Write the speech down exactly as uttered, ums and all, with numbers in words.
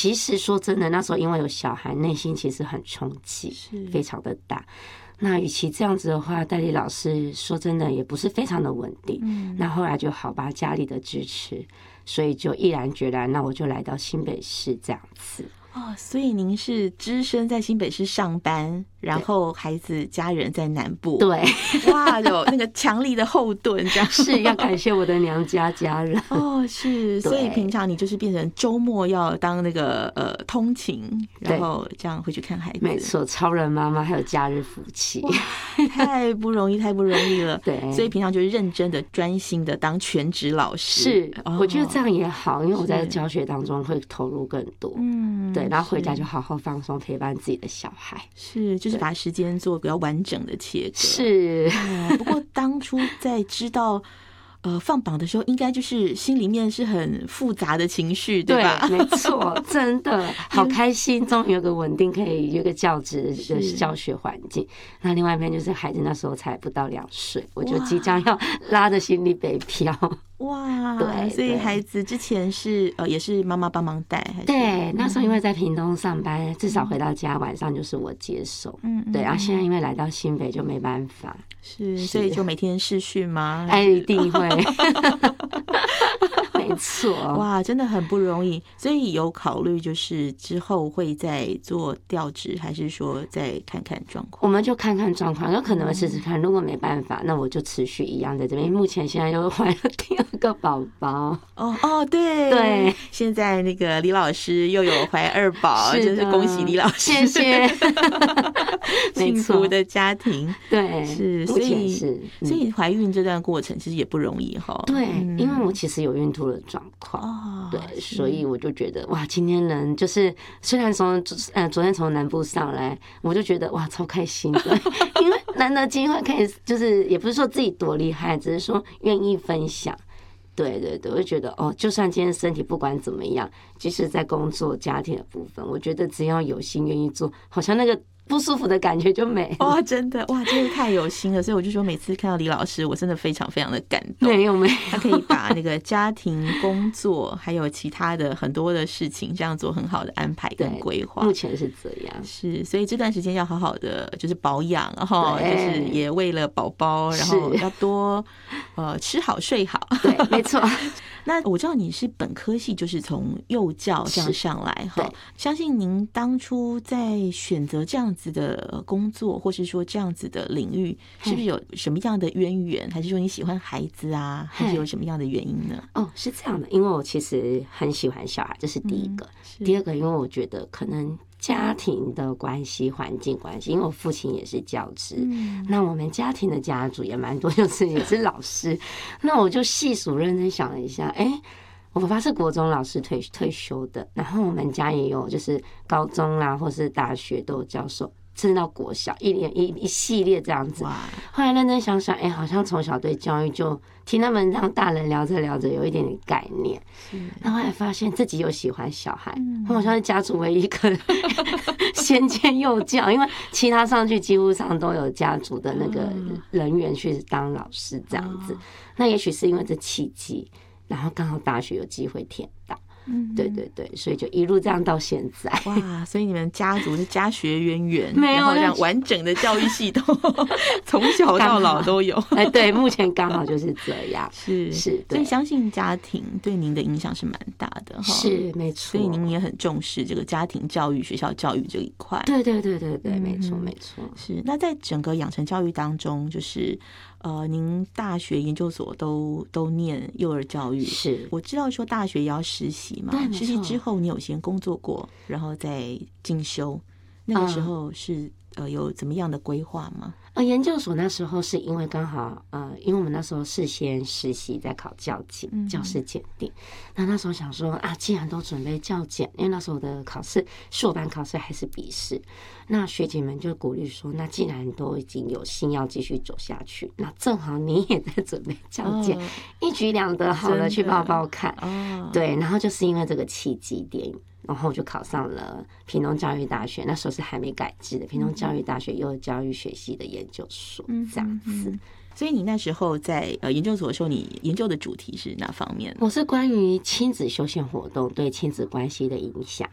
其实说真的，那时候因为有小孩，内心其实很冲击，非常的大。那与其这样子的话，代理老师说真的也不是非常的稳定。嗯，那后来就好吧，家里的支持，所以就毅然决然，那我就来到新北市这样子。 哦，所以您是只身在新北市上班，然后孩子家人在南部。 对， 哇，有那个强力的后盾，这样是要感谢我的娘家家人。 哦，是，所以平常你就是变成周末要当那个呃通勤，然后这样回去看孩子。 没错，超人妈妈还有假日夫妻， 太不容易，太不容易了。 对， 所以平常就是认真的、专心的当全职老师。 是，哦，我觉得这样也好，因为我在教学当中会投入更多。嗯，对。然后回家就好好放松，陪伴自己的小孩， 是，就是把时间做比较完整的切割。 是， 嗯，不过当初在知道呃放榜的时候，应该就是心里面是很复杂的情绪，对吧？ 对，没错，真的好开心，终于有个稳定可以有个教职的教学环境。那另外一边就是孩子那时候才不到两岁，我就即将要拉着行李北漂。 哇， 对， 所以孩子之前是呃也是妈妈帮忙带，还是？ 对，那时候因为在屏东上班，至少回到家晚上就是我接手。嗯，对，然后现在因为来到新北就没办法， 是，所以就每天视讯吗？ 哎，一定会。没错， 哇，真的很不容易。所以有考虑就是之后会再做调职，还是说再看看状况？ 我们就看看状况，有可能试试看。如果没办法，那我就持续一样在这边。目前现在又怀了第二个宝宝。 哦哦，对对， 现在那个李老师又有怀二宝，真是恭喜李老师， 谢谢。 幸福的家庭， 对， 是，所以是，所以怀孕这段过程其实也不容易哈。 对，因为我其实有孕吐的状况，哦，对，所以我就觉得哇，今天人就是虽然从呃昨天从南部上来，我就觉得哇超开心的，因为难得机会可以，就是也不是说自己多厉害，只是说愿意分享。对对对，我就觉得哦，就算今天身体不管怎么样，即使在工作家庭的部分，我觉得只要有心愿意做，好像那个不舒服的感觉就没了。 哇，真的哇，真的太有心了。所以我就说，每次看到李老师，我真的非常非常的感动。 没有没有， 他可以把那个家庭、工作还有其他的很多的事情，这样做很好的安排跟规划。 目前是这样， 是，所以这段时间要好好的就是保养，然后就是也为了宝宝，然后要多呃吃好睡好。 对，没错。 那我知道你是本科系，就是从幼教这样上来哈。相信您当初在选择这样子的工作，或是说这样子的领域，是不是有什么样的渊源？还是说你喜欢孩子啊？还是有什么样的原因呢？ 哦，是这样的，因为我其实很喜欢小孩，这是第一个。嗯、第二个，因为我觉得可能家庭的关系、环境关系，因为我父亲也是教职，嗯、那我们家庭的家族也蛮多，就是也是老师。那我就细数认真想了一下，哎，我爸爸是国中老师退退休的，然后我们家也有就是高中啦，或是大学都有教授。甚至到国小一连一一系列这样子，后来认真想想，哎、欸，好像从小对教育就听他们让大人聊着聊着有一点点概念，然后后来发现自己又喜欢小孩，我好像是家族唯一一个先见幼教，因为其他上去几乎上都有家族的那个人员去当老师这样子，那也许是因为这契机，然后刚好大学有机会填到。嗯，对对对，所以就一路这样到现在。 哇，所以你们家族是家学渊源， 没有然后这样完整的教育系统，从小到老都有。 哎，对，目前刚好就是这样。 是是， 所以相信家庭对您的影响是蛮大的哈。 是没错， 所以您也很重视这个家庭教育、学校教育这一块。 对对对对对，没错没错。 是那在整个养成教育当中，就是呃，您大学、研究所都都念幼儿教育， 是我知道说大学也要实习嘛，实习之后你有先工作过，然后再进修，那个时候是、嗯、呃有怎么样的规划吗？ 呃，研究所那时候是因为刚好呃，因为我们那时候是先实习再考教检、嗯、教师检定。那那时候想说啊，既然都准备教检，因为那时候的考试硕班考试还是笔试，那学姐们就鼓励说，那既然都已经有心要继续走下去，那正好你也在准备教检、哦，一举两得，好了，去报报看。哦，对，然后就是因为这个契机点。然后我就考上了屏东教育大学，那时候是还没改制的屏东教育大学幼儿教育学系的研究所，这样子。嗯嗯嗯， 所以你那时候在呃研究所的时候，你研究的主题是哪方面？ 我是关于亲子休闲活动对亲子关系的影响。